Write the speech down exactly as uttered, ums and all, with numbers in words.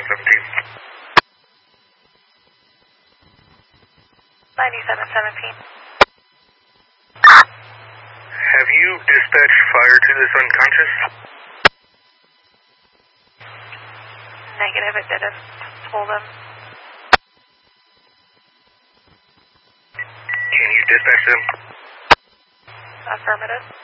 ninety-seven seventeen. ninety-seven seventeen. Have you dispatched fire to this unconscious? Negative, it didn't pull them. Can you dispatch them? Affirmative.